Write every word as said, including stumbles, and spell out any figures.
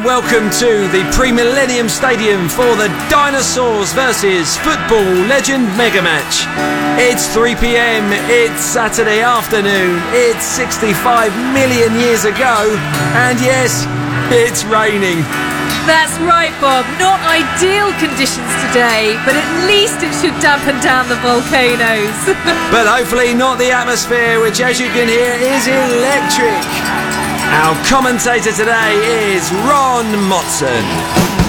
Welcome to the Pre-Millennium Stadium for the Dinosaurs versus Football Legend Mega Match. It's three p.m, it's Saturday afternoon, it's sixty-five million years ago, and yes, it's raining. That's right, Bob. Not ideal conditions today, but at least it should dampen down the volcanoes. But hopefully not the atmosphere, which as you can hear is electric. Our commentator today is Ron Motson.